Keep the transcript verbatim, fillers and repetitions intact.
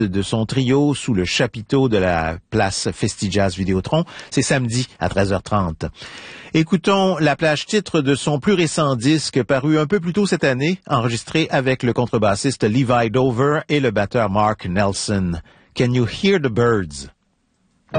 de son trio sous le chapiteau de la place Festy-Jazz Vidéotron. C'est samedi à treize heures trente. Écoutons la plage titre de son plus récent disque paru un peu plus tôt cette année, enregistré avec le contrebassiste Levi Dover et le batteur Mark Nelson. Can You Hear the Birds?